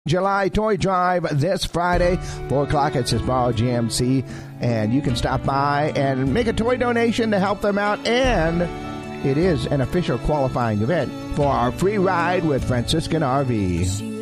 July Toy Drive this Friday, 4 o'clock at Sisbaro GMC, and you can stop by and make a toy donation to help them out, and it is an official qualifying event for our free ride with Franciscan RV.